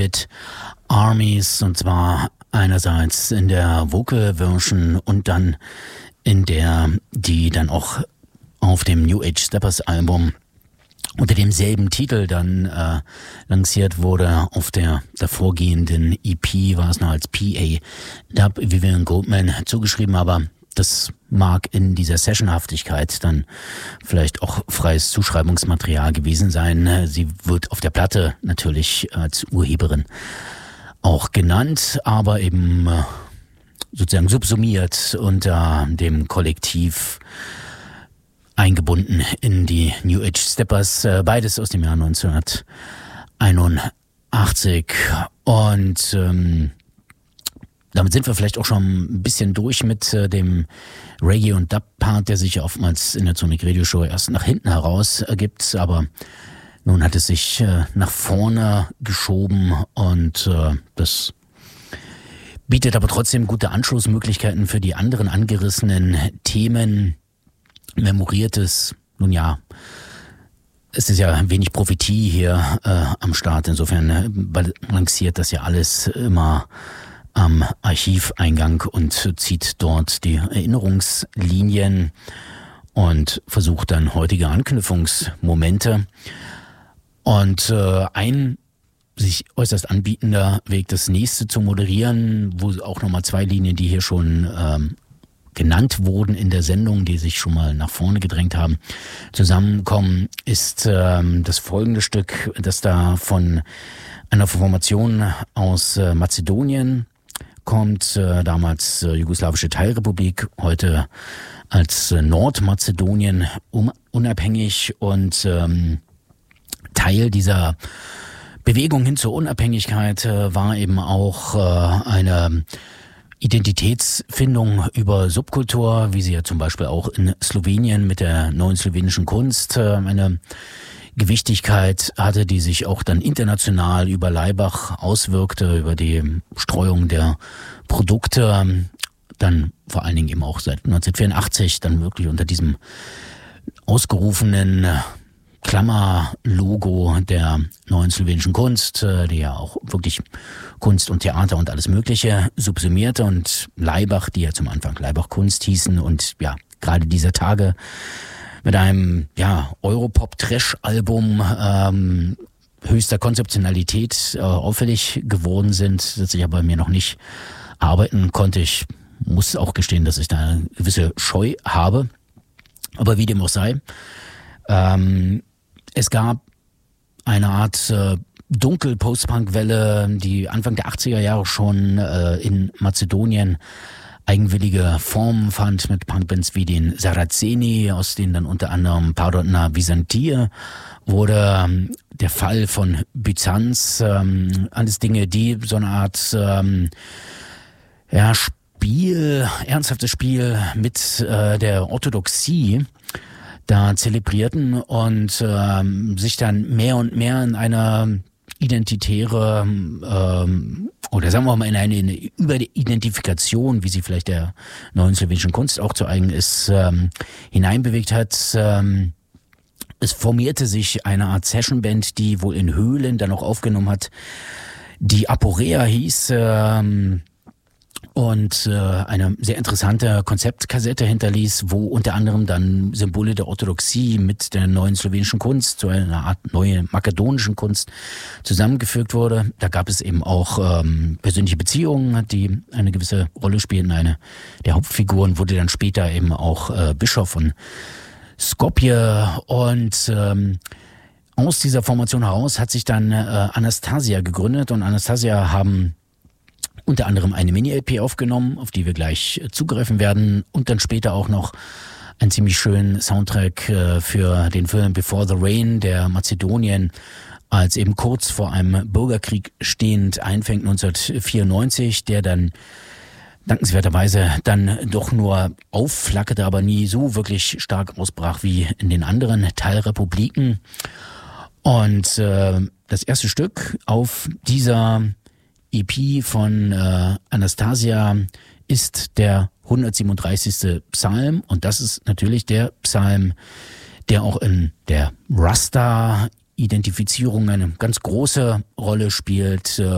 mit Armies, und zwar einerseits in der Vocal Version und dann in der, die dann auch auf dem New Age Steppers Album unter demselben Titel dann lanciert wurde. Auf der davorgehenden EP war es noch als P.A. Dub Vivian Goldman zugeschrieben, aber das mag in dieser Sessionhaftigkeit dann vielleicht auch freies Zuschreibungsmaterial gewesen sein. Sie wird auf der Platte natürlich als Urheberin auch genannt, aber eben sozusagen subsumiert unter dem Kollektiv eingebunden in die New Age Steppers, beides aus dem Jahr 1981. Und damit sind wir vielleicht auch schon ein bisschen durch mit dem Reggae- und Dub-Part, der sich ja oftmals in der Sonic Radio Show erst nach hinten heraus ergibt. Aber nun hat es sich nach vorne geschoben und das bietet aber trotzdem gute Anschlussmöglichkeiten für die anderen angerissenen Themen. Memoriertes, nun ja, es ist ja wenig Prophetie hier am Start. Insofern balanciert das ja alles immer am Archiveingang und zieht dort die Erinnerungslinien und versucht dann heutige Anknüpfungsmomente. Und ein sich äußerst anbietender Weg, das nächste zu moderieren, wo auch nochmal zwei Linien, die hier schon genannt wurden in der Sendung, die sich schon mal nach vorne gedrängt haben, zusammenkommen, ist das folgende Stück, das da von einer Formation aus Mazedonien kommt, damals jugoslawische Teilrepublik, heute als Nordmazedonien unabhängig, und Teil dieser Bewegung hin zur Unabhängigkeit war eben auch eine Identitätsfindung über Subkultur, wie sie ja zum Beispiel auch in Slowenien mit der neuen slowenischen Kunst eine Gewichtigkeit hatte, die sich auch dann international über Laibach auswirkte, über die Streuung der Produkte, dann vor allen Dingen eben auch seit 1984 dann wirklich unter diesem ausgerufenen Klammerlogo der neuen slowenischen Kunst, die ja auch wirklich Kunst und Theater und alles Mögliche subsumierte, und Laibach, die ja zum Anfang Laibach Kunst hießen, und ja, gerade dieser Tage mit einem Europop-Trash-Album höchster Konzeptionalität auffällig geworden sind, das ich aber bei mir noch nicht erarbeiten konnte. Ich muss auch gestehen, dass ich da eine gewisse Scheu habe, aber wie dem auch sei, es gab eine Art Dunkel-Post-Punk-Welle, die Anfang der 80er Jahre schon in Mazedonien eigenwillige Formen fand mit Punkbands wie den Sarazeni, aus denen dann unter anderem Parodna Byzantier wurde, der Fall von Byzanz, alles Dinge, die so eine Art ernsthaftes Spiel mit der Orthodoxie da zelebrierten und sich dann mehr und mehr in einer identitäre oder sagen wir mal in eine Überidentifikation, wie sie vielleicht der neuen slowenischen Kunst auch zu eigen ist, hineinbewegt hat. Es formierte sich eine Art Sessionband, die wohl in Höhlen dann auch aufgenommen hat, die Aporea hieß, und eine sehr interessante Konzeptkassette hinterließ, wo unter anderem dann Symbole der Orthodoxie mit der neuen slowenischen Kunst, so einer Art neue makedonischen Kunst zusammengefügt wurde. Da gab es eben auch persönliche Beziehungen, die eine gewisse Rolle spielten. Eine der Hauptfiguren wurde dann später eben auch Bischof von Skopje, und aus dieser Formation heraus hat sich dann Anastasia gegründet, und Anastasia haben unter anderem eine Mini-LP aufgenommen, auf die wir gleich zugreifen werden, und dann später auch noch einen ziemlich schönen Soundtrack für den Film Before the Rain, der Mazedonien als eben kurz vor einem Bürgerkrieg stehend einfängt 1994, der dann dankenswerterweise dann doch nur aufflackerte, aber nie so wirklich stark ausbrach wie in den anderen Teilrepubliken. Und das erste Stück auf dieser EP von Anastasia ist der 137. Psalm, und das ist natürlich der Psalm, der auch in der Rasta-Identifizierung eine ganz große Rolle spielt.